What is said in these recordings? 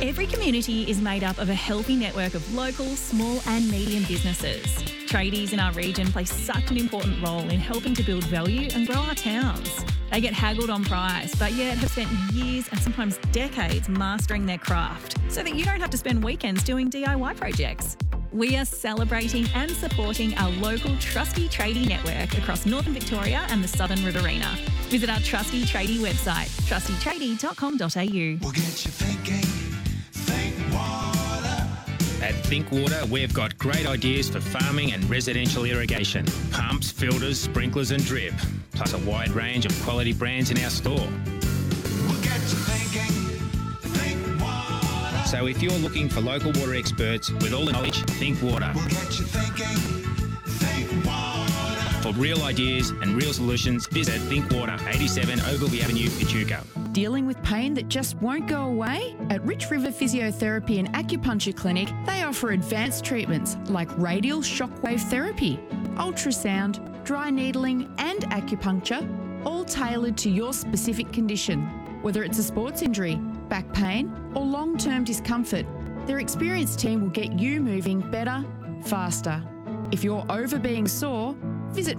Every community is made up of a healthy network of local, small and medium businesses. Tradies in our region play such an important role in helping to build value and grow our towns. They get haggled on price, but yet have spent years and sometimes decades mastering their craft so that you don't have to spend weekends doing DIY projects. We are celebrating and supporting our local trusty tradie network across Northern Victoria and the Southern Riverina. Visit our trusty tradie website, trustytradie.com.au. We'll get you thinking. Think water. At Think Water, we've got great ideas for farming and residential irrigation. Pumps, filters, sprinklers and drip. Plus a wide range of quality brands in our store. We'll get you thinking. Think water. So if you're looking for local water experts with all the knowledge, Think Water. We'll get you thinking. Think water. For real ideas and real solutions, visit Think Water, 87 Ogilvy Avenue, Echuca. Dealing with pain that just won't go away? At Rich River Physiotherapy and Acupuncture Clinic, they offer advanced treatments like radial shockwave therapy, ultrasound, dry needling and acupuncture, all tailored to your specific condition. Whether it's a sports injury, back pain or long-term discomfort, their experienced team will get you moving better, faster. If you're over being sore, visit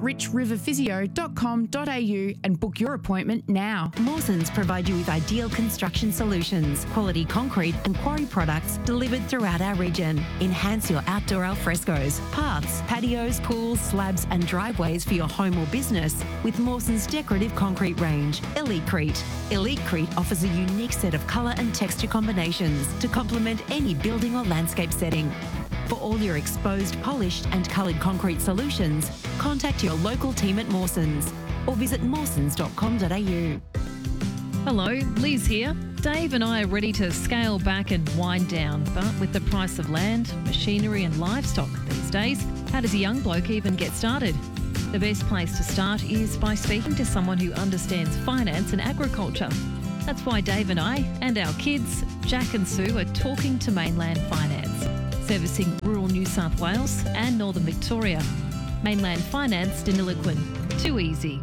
richriverphysio.com.au and book your appointment now. Mawsons provide you with ideal construction solutions, quality concrete and quarry products delivered throughout our region. Enhance your outdoor alfrescos, paths, patios, pools, slabs and driveways for your home or business with Mawsons' decorative concrete range, Elitecrete. Elitecrete offers a unique set of colour and texture combinations to complement any building or landscape setting. For all your exposed, polished and coloured concrete solutions, contact your local team at Mawsons or visit mawsons.com.au. Hello, Liz here. Dave and I are ready to scale back and wind down, but with the price of land, machinery and livestock these days, how does a young bloke even get started? The best place to start is by speaking to someone who understands finance and agriculture. That's why Dave and I and our kids, Jack and Sue, are talking to Mainland Finance, servicing rural New South Wales and Northern Victoria. Mainland Finance, Deniliquin. Too easy.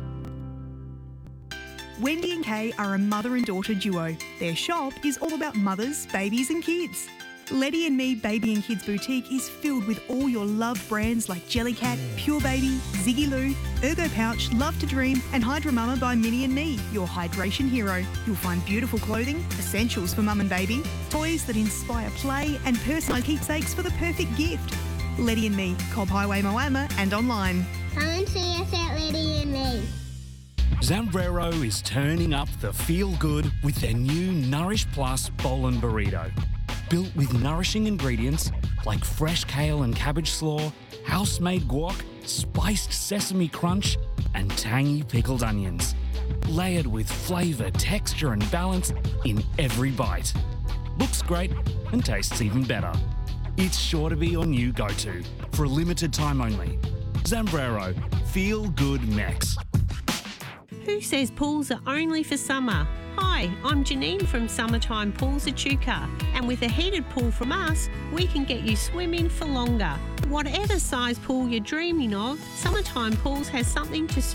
Wendy and Kay are a mother and daughter duo. Their shop is all about mothers, babies and kids. Letty and Me Baby and Kids Boutique is filled with all your loved brands like Jellycat, Pure Baby, Ziggy Loo, Ergo Pouch, Love to Dream and Hydra Mama by Minnie and Me, your hydration hero. You'll find beautiful clothing, essentials for mum and baby, toys that inspire play and personalised keepsakes for the perfect gift. Letty and Me, Cobb Highway, Moama and online. Come and see us at Letty and Me. Zambrero is turning up the feel-good with their new Nourish Plus Bowl and Burrito. Built with nourishing ingredients like fresh kale and cabbage slaw, house-made guac, spiced sesame crunch, and tangy pickled onions. Layered with flavour, texture and balance in every bite. Looks great and tastes even better. It's sure to be your new go-to for a limited time only. Zambrero, feel good Mex. Who says pools are only for summer? Hi, I'm Janine from Summertime Pools Echuca, and with a heated pool from us, we can get you swimming for longer. Whatever size pool you're dreaming of, Summertime Pools has something to suit